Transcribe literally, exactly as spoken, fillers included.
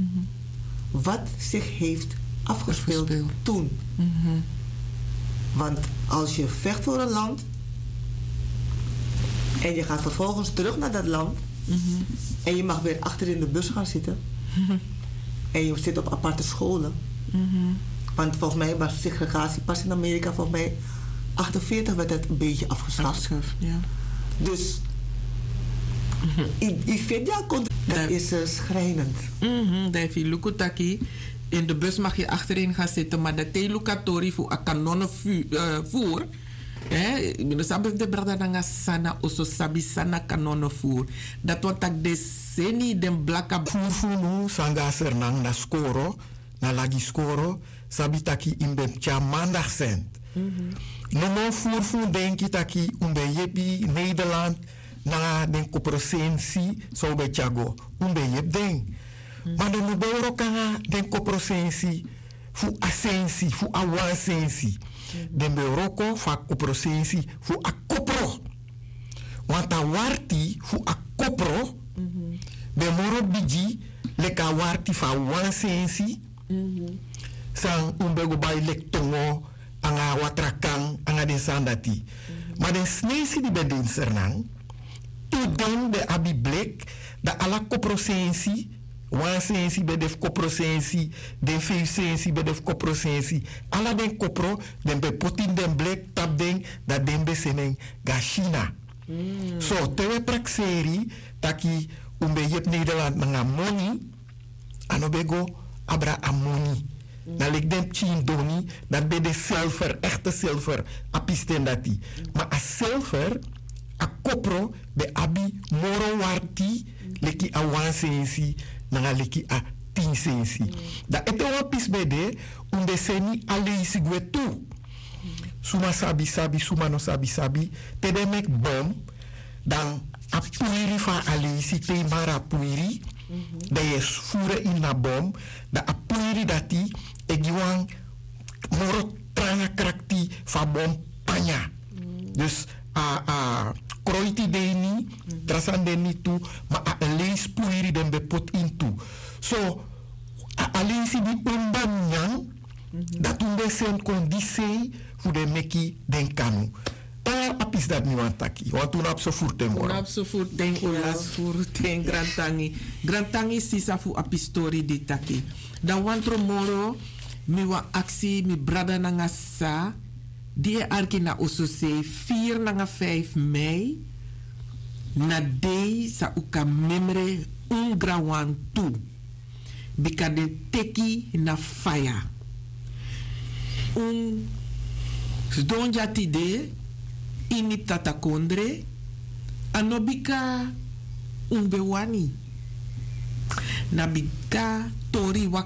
Mm-hmm. Wat zich heeft afgespeeld, afgespeeld. toen. Mm-hmm. Want als je vecht voor een land en je gaat vervolgens terug naar dat land, mm-hmm. en je mag weer achter in de bus gaan zitten, mm-hmm. en je zit op aparte scholen. Mm-hmm. Want volgens mij was segregatie pas in Amerika, volgens mij achtenveertig werd het een beetje afgeschaft. Afgeschaft, ja. Dus mm-hmm. ik vind ja, dat is uh, schrijnend. Mm-hmm. Dat is Lukutaki. In de bus mag je achterin gaan zitten, maar dat is locatori voor een kanonnenvoer. Ik ben sabi de brada nanga sana oso sabi sana kanonnenvoer. Dat wat ik de seni den blaka voer voer nu sanga sernang na skoro, na lagi skoro, sabi taki imbe tja maandag cent. No mo voer voer denk ik taki umbe jepi Nederland na den koprosensi so be tjago umbe jep denk. Maar dan moet je ook den koprosensi fu asensi fu awansensi. Den beroko fa koprosensi fu a kopro. Want a warti fu a kopro. Be moro biji leka warti fa wansensi. Sang umbego bay lek tongo anga watrakang anga den sandati. Maar den snesi di ben sernang. Tu den de abi blek da ala koprosensi. Wan sensi bedef kopro sensi, den vijf sensi bedef kopro sensi. Alla den kopro, den be potin den blek tap den, dat den be seneng gashina. Mm. So, tewe prakseri, taki umbe yep Nederland nanga moni, anobego abra amoni. Mm. Na lek den chin doni, dat be de silver, echte silver, apisten dati. Mm. Maar a silver, a kopro, be abi moro warti, mm. leki a wan sensi, nanga leki a tien sensi. Mm. Da ete wapis bede, unde seni ale isi gwe tu. Mm. Suma sabi sabi, suma no sabi sabi, te de mek bom, dan a puiri fa ale isi te mara puiri, mm-hmm. da je fure in na bom, da a puiri dati, e giwang moro tranga krakti fa bom panya. Mm. Dus a a kroiti deni, mm-hmm. trasandeni tu, ma a lees puiri den be pot into. So, a lees di umbam nyang, mm-hmm. dat unde sen kondisei, fu de meki den kanu. Daar apis dat nu aan taki. Want toen heb ze voerten worden. Toen heb ze voerten, olas voerten, grantangi. Grantangi sisa fu apistori di taki. Dan wantro moro, mi wa aksi, mi brada nanga sa, die arki na osose, vier nanga vijf mei, na dei sa uka memre ungrawan tu. Bika de teki na faya. Un donja tide, ini tata kondre, anobika umbewani. Nabika tori wak